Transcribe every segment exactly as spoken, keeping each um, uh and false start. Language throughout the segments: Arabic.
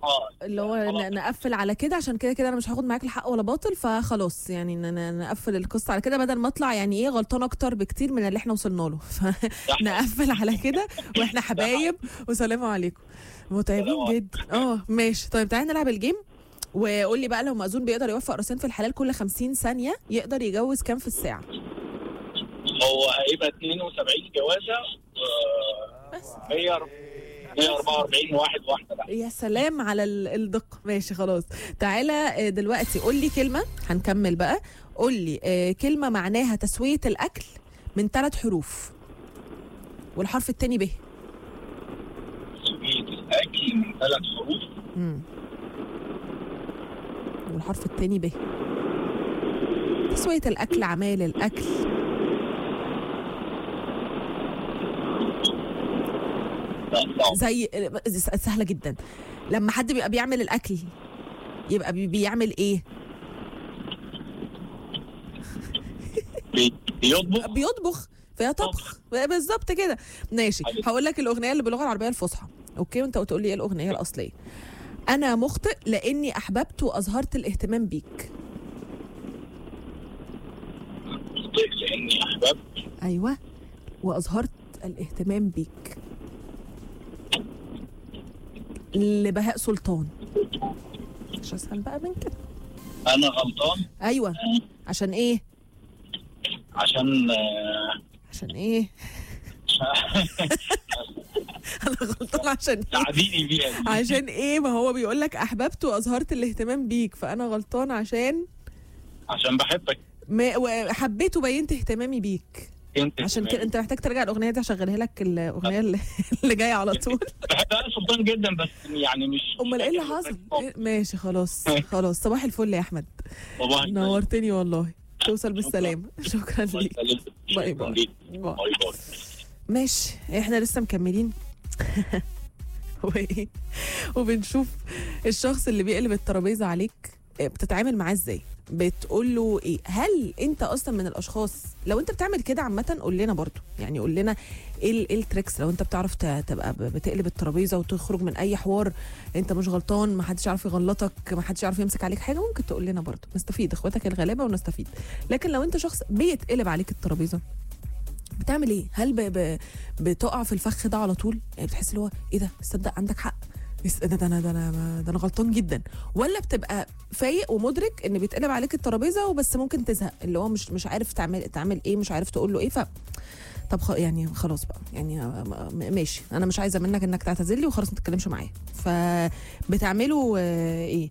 اللي هو ن- نقفل على كده، عشان كده كده انا مش هاخد معاك الحق ولا باطل، فخلاص يعني ن- ن- نقفل القصه على كده، بدل ما اطلع يعني ايه غلطان اكتر بكتير من اللي احنا وصلنا له. فنقفل على كده واحنا حبايب وسلام عليكم. متعبين جدا. اه ماشي. طيب تعالى نلعب الجيم، وقول لي بقى لو مأذون بيقدر يوفق راسين في الحلال كل خمسين ثانيه، يقدر يجوز كام في الساعه؟ هو هيبقى اتنين وسبعين جوازه بس مية واربعة واربعين واحد واحده بقى. يا سلام على ال- الدقة. ماشي خلاص. تعالى آه، دلوقتي قول لي كلمة، هنكمل بقى. قول لي آه، كلمة معناها تسوية الأكل من ثلاث حروف، والحرف التاني ب. تسوية الاكل من ثلاث حروف. مم. والحرف التاني ب. تسوية الأكل، عمايل الأكل. لا صعب. زي سهلة جدا. لما حد بيبقى بيعمل الأكل يبقى بي- بيعمل إيه؟ بي- بيطبخ. بيطبخ، فيها طبخ بالظبط كده. ماشي. هقول لك الاغنيه اللي باللغه العربيه الفصحى، اوكي، وانت تقول لي ايه الاغنيه الاصليه. انا مخطئ لاني احببت واظهرت الاهتمام بيك. مخطئ لاني احببت. ايوه، واظهرت الاهتمام بيك. لبهاء سلطان. مش اسهل بقى من كده. انا غلطان. ايوه. عشان ايه؟ عشان آه، عشان ايه؟ انا غلطان عشان ايه؟ تعديني بيها دي. عشان ايه؟ ما هو بيقول لك احببت واظهرت الاهتمام بيك، فانا غلطان عشان عشان بحبك. ما وحبيت وبينت اهتمامي بيك. انت عشان كده انت محتاج ترجع الاغنيه دي، هشغلها لك الاغنيه اللي, اللي جايه على طول. بحب انا سلطان جدا، بس يعني مش امال ايه اللي حصل؟ إيه؟ ماشي خلاص خلاص. صباح الفل يا احمد، والله نورتني والله. توصل بالسلامه. شكرا ليك. باي باي. باي. ماشي، احنا لسه مكملين. وايه، وبنشوف الشخص اللي بيقلب الترابيزه عليك بتتعامل معاه ازاي، بتقول له ايه. هل انت اصلا من الاشخاص، لو انت بتعمل كده عامه قول لنا برضو، يعني قول لنا ايه ال- ايه التريكس، لو انت بتعرف ت- تبقى ب- بتقلب الترابيزه وتخرج من اي حوار انت مش غلطان، ما حدش يعرف يغلطك، ما حدش يعرف يمسك عليك حاجه، ممكن تقول لنا برضو، نستفيد اخواتك الغلابه ونستفيد. لكن لو انت شخص بيتقلب عليك الترابيزه بتعمل ايه؟ هل ب... ب... بتقع في الفخ ده على طول؟ يعني بتحس اللي هو ايه ده، تصدق عندك حق، يس- ده ده انا ده انا ده انا غلطان جدا، ولا بتبقى فايق ومدرك ان بيتقلب عليك الترابيزه وبس ممكن تزهق، اللي هو مش مش عارف تعمل تعمل ايه، مش عارف تقول له ايه، ف طب خ... يعني خلاص بقى، يعني م- ماشي، انا مش عايزه منك انك تعتذر لي وخلاص ما تتكلمش معايا. فبتعملوا آه، ايه؟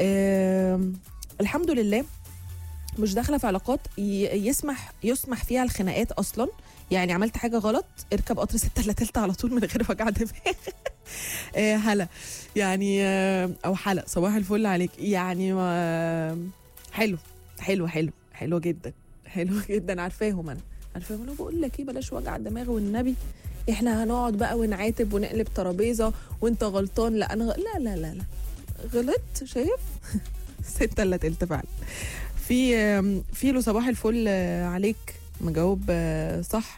آه، الحمد لله مش داخله في علاقات ي- يسمح يسمح فيها الخناقات اصلا. يعني عملت حاجه غلط، اركب قطر ستة الا تلت على طول من غير وجع دماغ. آه، هلا يعني آه، او حلا، صباح الفل عليك. يعني ما حلو حلو حلو حلو جدا، حلو جدا. عارفاهم انا، عارفاهم انا. بقول لك ايه، بلاش وجع الدماغ والنبي، احنا هنقعد بقى ونعاتب ونقلب ترابيزه وانت غلطان. لا انا غ... لا لا لا لا غلطت، شايف؟ ستة الا تلت فعلا. في آم، في له صباح الفل آه، عليك، مجاوب آه، صح.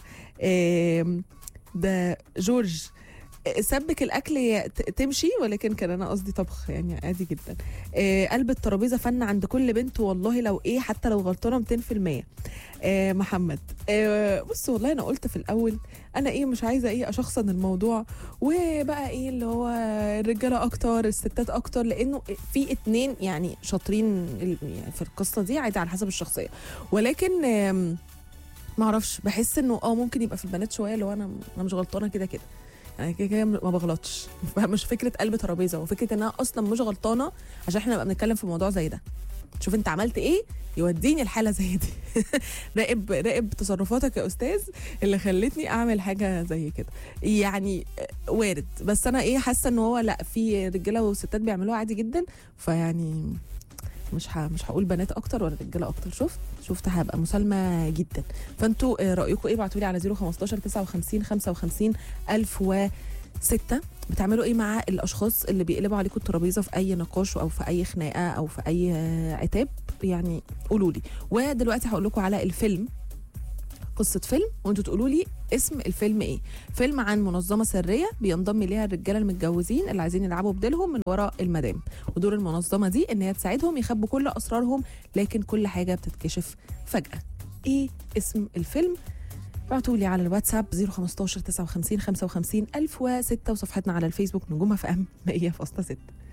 آم، ده جورج. آه، سبك الاكل ي- ت- تمشي، ولكن كان انا قصدي طبخ، يعني عادي جدا. آه، قلب الترابيزه فن عند كل بنت والله، لو ايه حتى لو غلطانه مئتين في المية. آه، محمد. آه، بص والله انا قلت في الاول انا ايه مش عايزه ايه اشخصن الموضوع، وبقى ايه اللي هو الرجاله اكتر الستات اكتر، لانه في اتنين يعني شاطرين ال- يعني في القصه دي، عادي على حسب الشخصيه. ولكن آم، ما اعرفش، بحس انه اه ممكن يبقى في البنات شويه اللي هو انا انا مش غلطانه كده كده، يعني كده كده ما بغلطش. مش فكره قلب ترابيزه، وفكره ان انا اصلا مش غلطانه عشان احنا نبقى بنتكلم في موضوع زي ده. شوف انت عملت ايه يوديني الحاله زي دي. راقب راقب تصرفاتك يا استاذ اللي خلتني اعمل حاجه زي كده. يعني وارد، بس انا ايه حاسه ان هو لا، في رجاله وستات بيعملوها عادي جدا، فيعني مش ه... مش هقول بنات اكتر ولا رجاله اكتر. شفت شفت هبقى مسالمه جدا. فانتوا آه، رايكم ايه؟ ابعتوا لي على صفر خمستاشر تسعة وخمسين خمسة وخمسين ألف وستة. بتعملوا ايه مع الاشخاص اللي بيقلبوا عليكم الترابيزه في اي نقاش او في اي خناقه او في اي آه، عتاب؟ يعني قولوا لي. ودلوقتي هقول لكم على الفيلم قصه فيلم وانتوا تقولوا لي اسم الفيلم ايه. فيلم عن منظمه سريه بينضم ليها الرجاله المتجوزين اللي عايزين يلعبوا بديلهم من وراء المدام، ودور المنظمه دي ان هي تساعدهم يخبوا كل اسرارهم، لكن كل حاجه بتتكشف فجاه. ايه اسم الفيلم؟ ابعتوا لي على الواتساب صفر خمستاشر تسعة وخمسين خمسة وخمسين ألف وستة، وصفحتنا على الفيسبوك نجوم اف ام مية فاصلة ستة.